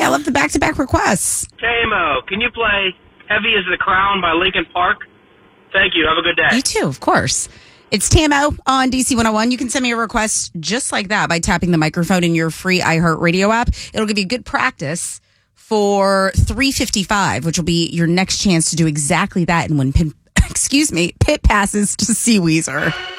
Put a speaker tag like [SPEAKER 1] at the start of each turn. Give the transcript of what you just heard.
[SPEAKER 1] I love the back-to-back requests.
[SPEAKER 2] Tamo, can you play Heavy as the Crown by Linkin Park? Thank you. Have a good day.
[SPEAKER 1] You too, of course. It's Tamo on DC 101. You can send me a request just like that by tapping the microphone in your free iHeartRadio app. It'll give you good practice for 3:55, which will be your next chance to do exactly that and win Pit passes to see Weezer.